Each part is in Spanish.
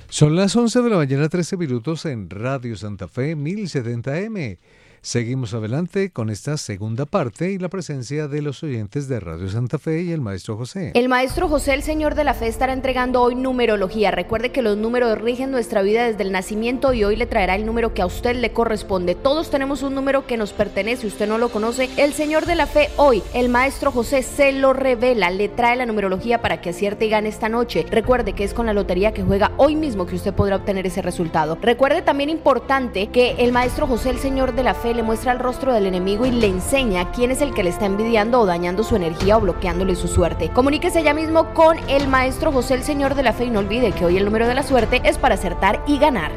Son las 11 de la mañana, 13 minutos en Radio Santa Fe 1070M. Seguimos adelante con esta segunda parte y la presencia de los oyentes de Radio Santa Fe y el Maestro José. El Maestro José, el Señor de la Fe, estará entregando hoy numerología. Recuerde que los números rigen nuestra vida desde el nacimiento y hoy le traerá el número que a usted le corresponde. Todos tenemos un número que nos pertenece, usted no lo conoce. El Señor de la Fe hoy, el Maestro José, se lo revela, le trae la numerología para que acierte y gane esta noche. Recuerde que es con la lotería que juega hoy mismo que usted podrá obtener ese resultado. Recuerde también importante que el Maestro José, el Señor de la Fe, le muestra el rostro del enemigo y le enseña quién es el que le está envidiando o dañando su energía o bloqueándole su suerte. Comuníquese ya mismo con el Maestro José, el Señor de la Fe, y no olvide que hoy el número de la suerte es para acertar y ganar.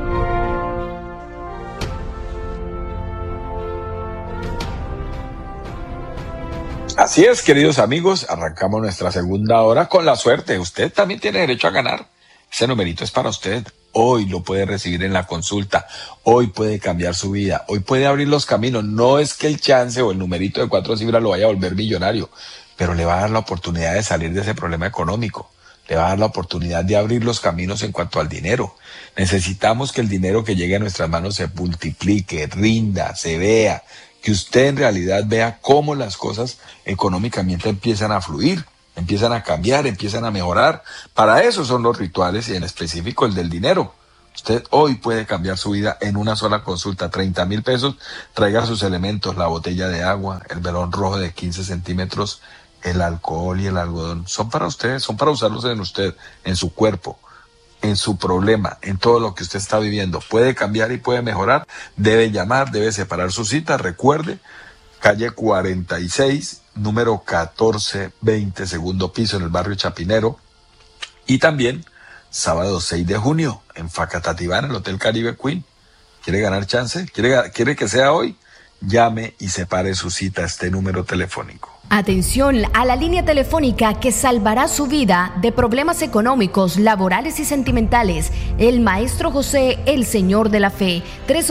Así es, queridos amigos, arrancamos nuestra segunda hora con la suerte. Usted también tiene derecho a ganar. Ese numerito es para usted. Hoy lo puede recibir en la consulta. Hoy puede cambiar su vida. Hoy puede abrir los caminos. No es que el chance o el numerito de 4 cifras lo vaya a volver millonario, pero le va a dar la oportunidad de salir de ese problema económico. Le va a dar la oportunidad de abrir los caminos en cuanto al dinero. Necesitamos que el dinero que llegue a nuestras manos se multiplique, rinda, se vea, que usted en realidad vea cómo las cosas económicamente empiezan a fluir, empiezan a cambiar, empiezan a mejorar. Para eso son los rituales y en específico el del dinero. Usted hoy puede cambiar su vida en una sola consulta. 30,000 pesos, traiga sus elementos, la botella de agua, el velón rojo de 15 centímetros, el alcohol y el algodón. Son para usted, son para usarlos en usted, en su cuerpo, en su problema, en todo lo que usted está viviendo. Puede cambiar y puede mejorar. Debe llamar, debe separar su cita. Recuerde, calle 46, número 1420, segundo piso, en el barrio Chapinero. Y también, sábado 6 de junio, en Facatativá, en el Hotel Caribe Queen. ¿Quiere ganar chance? ¿Quiere que sea hoy? Llame y separe su cita a este número telefónico. Atención a la línea telefónica que salvará su vida de problemas económicos, laborales y sentimentales. El Maestro José, el Señor de la Fe.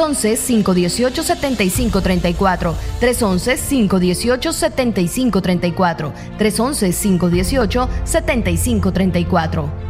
311-518-7534. 311-518-7534. 311-518-7534.